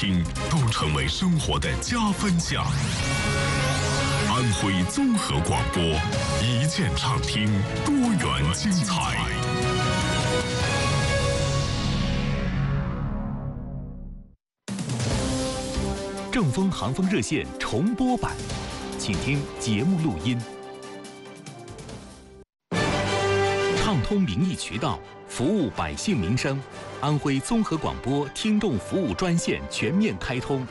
听都成为生活的加分项。安徽综合广播，一键畅听，多元精彩。 正风航风热线重播版，请听节目录音。畅通民意渠道，服务百姓民生。安徽综合广播听众服务专线全面开通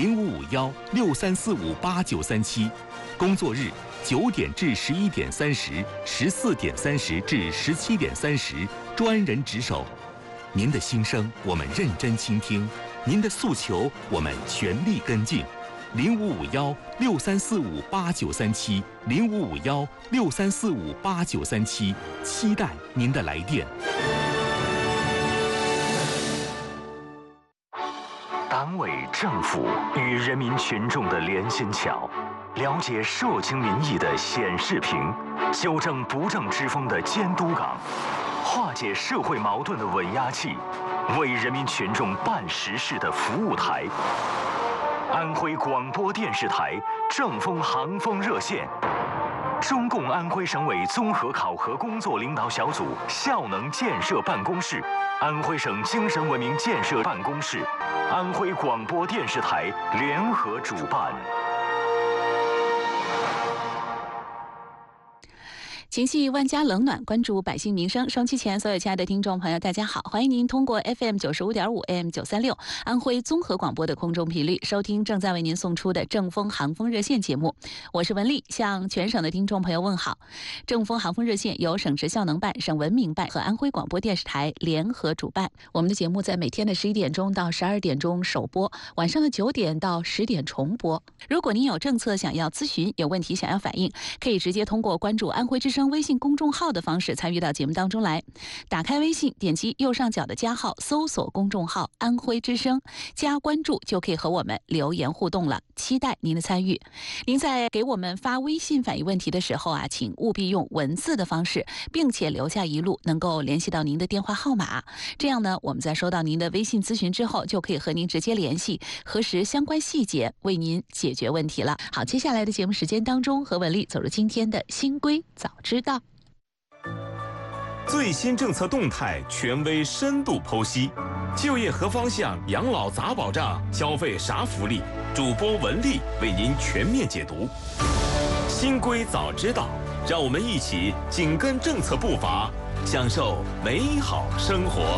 ，055163458937，工作日9点至11点30、14点30至17点30，专人值守。您的心声我们认真倾听，您的诉求我们全力跟进。055163458937，055163458937，期待您的来电。 党委政府与人民群众的连心桥，了解社情民意的显示屏，纠正不正之风的监督岗，化解社会矛盾的稳压器，为人民群众办实事的服务台。安徽广播电视台正风航风热线，中共安徽省委综合考核工作领导小组效能建设办公室，安徽省精神文明建设办公室，安徽广播电视台联合主办。 情系万家冷暖，关注百姓民生。收机前，所有亲爱的听众朋友，大家好，欢迎您通过 FM 95.5 AM 936安徽综合广播的空中频率收听正在为您送出的正风航风热线节目。我是文丽，向全省的听众朋友问好。正风航风热线由省直效能办、省文明办和安徽广播电视台联合主办。我们的节目在每天的11点钟到12点钟首播，晚上的9点到10点重播。如果您有政策想要咨询，有问题想要反映，可以直接通过关注安徽之声微信公众号的方式参与到节目当中来。打开微信，点击右上角的加号，搜索公众号安徽之声，加关注就可以和我们留言互动了，期待您的参与。您在给我们发微信反映问题的时候啊，请务必用文字的方式，并且留下一路能够联系到您的电话号码，这样呢，我们在收到您的微信咨询之后，就可以和您直接联系，核实相关细节，为您解决问题了。好，接下来的节目时间当中，和文丽走入今天的新规早知道。 最新政策动态权威深度剖析，就业何方向，养老咋保障，消费啥福利，主播文丽为您全面解读。新规早知道，让我们一起紧跟政策步伐，享受美好生活。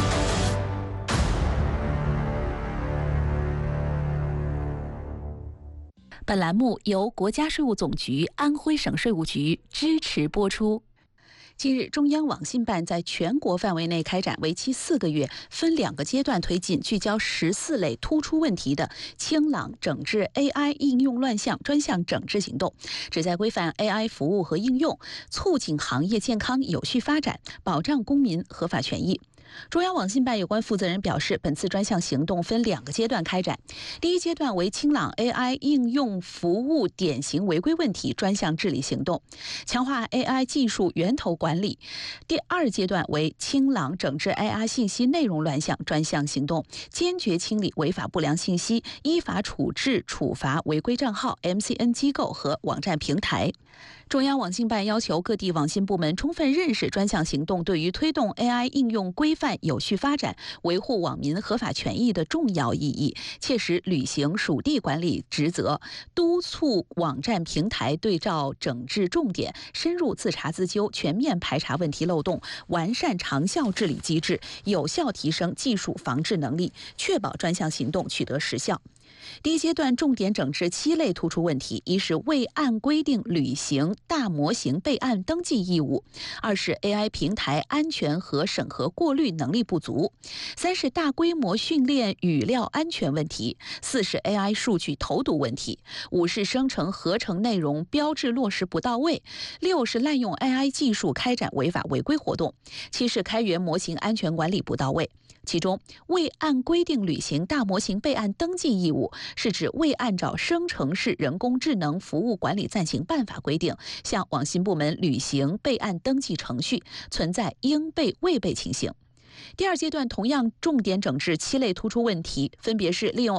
本栏目由国家税务总局、安徽省税务局支持播出。近日，中央网信办在全国范围内开展为期4个月、分2个阶段推进、聚焦14类突出问题的清朗整治 AI 应用乱象专项整治行动，旨在规范 AI 服务和应用，促进行业健康有序发展，保障公民合法权益。中央网信办有关负责人表示，本次专项行动分2个阶段开展。第一阶段为清朗 AI 应用服务典型违规问题专项治理行动，强化 AI 技术源头管理。第二阶段为清朗整治 AI 信息内容乱象专项行动，坚决清理违法不良信息，依法处置处罚违规账号、MCN 机构和网站平台。中央网信办要求各地网信部门充分认识专项行动对于推动 AI 应用规范有序发展、维护网民合法权益的重要意义，切实履行属地管理职责，督促网站平台对照整治重点，深入自查自纠，全面排查问题漏洞，完善长效治理机制，有效提升技术防治能力，确保专项行动取得实效。第一阶段重点整治7类突出问题：一是未按规定履行大模型备案登记义务；二是 AI 平台安全和审核过滤能力不足；三是大规模训练语料安全问题；四是 AI 数据投毒问题；五是生成合成内容标志落实不到位；六是滥用 AI 技术开展违法违规活动；七是开源模型安全管理不到位。其中，未按规定履行大模型备案登记义务，是指未按照生成式人工智能服务管理暂行办法规定，向网信部门履行备案登记程序，存在应备未备情形。第二阶段同样重点整治7类突出问题，分别是利用